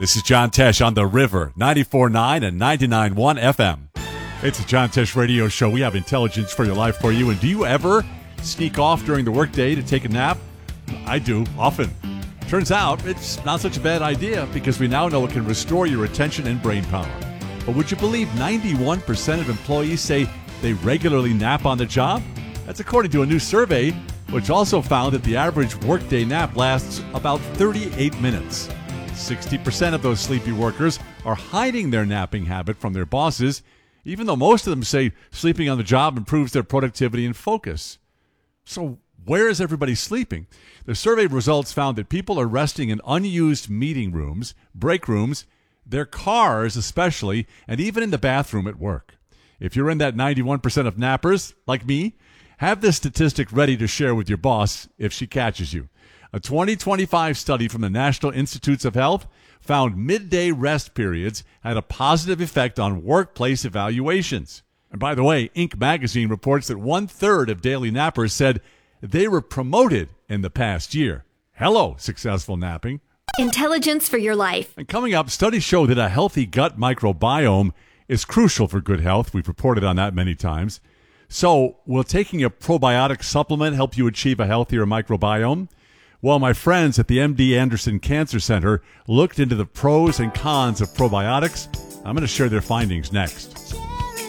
This is John Tesh on The River, 94.9 and 99.1 FM. It's a John Tesh radio show. We have intelligence for your life for you. And do you ever sneak off during the workday to take a nap? I do, often. Turns out it's not such a bad idea because we now know it can restore your attention and brain power. But would you believe 91% of employees say they regularly nap on the job? That's according to a new survey, which also found that the average workday nap lasts about 38 minutes. 60% of those sleepy workers are hiding their napping habit from their bosses, even though most of them say sleeping on the job improves their productivity and focus. So where is everybody sleeping? The survey results found that people are resting in unused meeting rooms, break rooms, their cars especially, and even in the bathroom at work. If you're in that 91% of nappers, like me, have this statistic ready to share with your boss if she catches you. A 2025 study from the National Institutes of Health found midday rest periods had a positive effect on workplace evaluations. And by the way, Inc. magazine reports that 1/3 of daily nappers said they were promoted in the past year. Hello, successful napping. Intelligence for your life. And coming up, studies show that a healthy gut microbiome is crucial for good health. We've reported on that many times. So, will taking a probiotic supplement help you achieve a healthier microbiome? Well, my friends at the MD Anderson Cancer Center looked into the pros and cons of probiotics. I'm going to share their findings next.